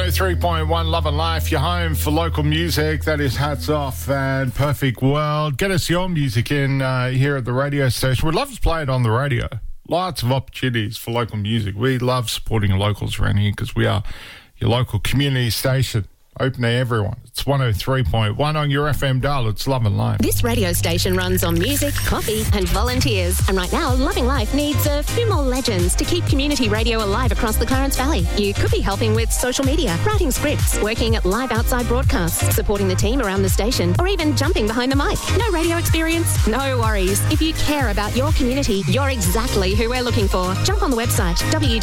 103.1 Love and Life, your home for local music. That is Hats Off and Perfect World. Get us your music in here at the radio station. We'd love to play it on the radio. Lots of opportunities for local music. We love supporting locals around here because we are your local community station. Open to everyone. It's 103.1 on your FM dial. It's Love and Life. This radio station runs on music, coffee and volunteers. And right now, Loving Life needs a few more legends to keep community radio alive across the Clarence Valley. You could be helping with social media, writing scripts, working at live outside broadcasts, supporting the team around the station, or even jumping behind the mic. No radio experience? No worries. If you care about your community, you're exactly who we're looking for. Jump on the website,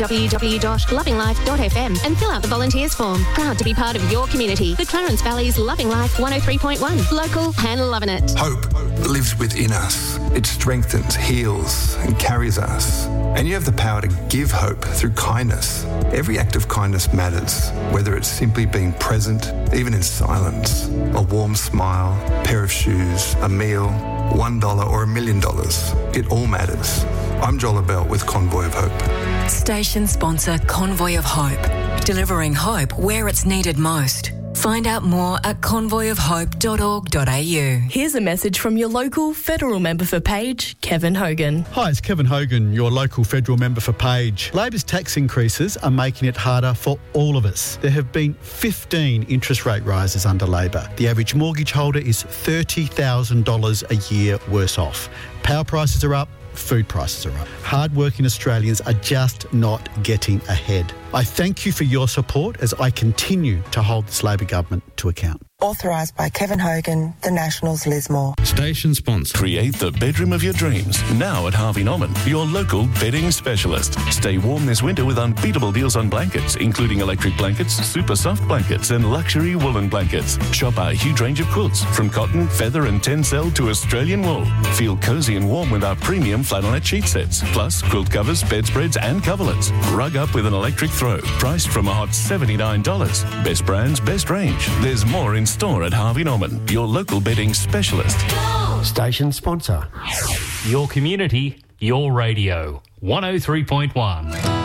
www.lovinglife.fm, and fill out the volunteers form. Proud to be part of your community. The Clarence Valley's Loving Life 103.1. Local and loving it. Hope lives within us. It strengthens, heals, and carries us. And you have the power to give hope through kindness. Every act of kindness matters, whether it's simply being present, even in silence, a warm smile, a pair of shoes, a meal, $1 or $1 million. It all matters. I'm Joel Bell with Convoy of Hope. Station sponsor Convoy of Hope. Delivering hope where it's needed most. Find out more at convoyofhope.org.au. Here's a message from your local federal member for Page, Kevin Hogan. Hi, it's Kevin Hogan, your local federal member for Page. Labor's tax increases are making it harder for all of us. There have been 15 interest rate rises under Labor. The average mortgage holder is $30,000 a year worse off. Power prices are up. Food prices are up. Hard-working Australians are just not getting ahead. I thank you for your support as I continue to hold this Labor government to account. Authorised by Kevin Hogan, The Nationals, Lismore. Station sponsor. Create the bedroom of your dreams. Now at Harvey Norman, your local bedding specialist. Stay warm this winter with unbeatable deals on blankets, including electric blankets, super soft blankets, and luxury woolen blankets. Shop our huge range of quilts, from cotton, feather, and tencel to Australian wool. Feel cozy and warm with our premium flannelette sheet sets, plus quilt covers, bedspreads, and coverlets. Rug up with an electric throw, priced from a hot $79. Best brands, best range. There's more in store at Harvey Norman, your local bedding specialist. Station sponsor. Your community, your radio. 103.1.